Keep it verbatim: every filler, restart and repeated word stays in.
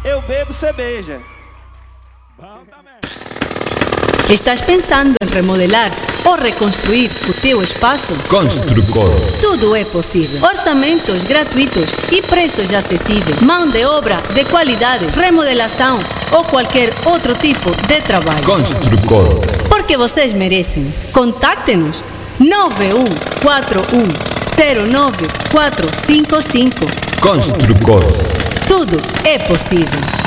eu bebo cerveja. Estás pensando em remodelar ou reconstruir o teu espaço? Construcor. Tudo é possível. Orçamentos gratuitos e preços acessíveis. Mão de obra de qualidade, remodelação ou qualquer outro tipo de trabalho. Construcor. Porque vocês merecem. Contacte-nos nove um quatro um zero nove quatro cinco cinco. Construcor. Tudo é possível.